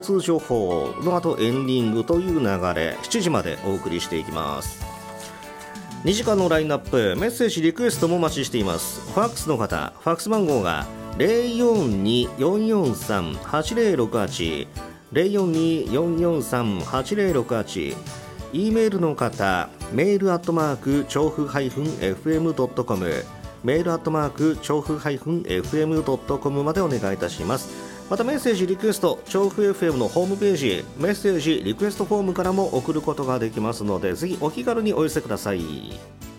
通情報の後エンディングという流れ、7時までお送りしていきます。2時間のラインナップ、メッセージリクエストもお待ちしています。ファックスの方、ファックス番号が 042-443-8068 042-443-8068、 E メールの方、メール調布-fm.com メール調布-fm.com までお願いいたします。またメッセージリクエスト、調布 FM のホームページメッセージリクエストフォームからも送ることができますので、ぜひお気軽にお寄せください。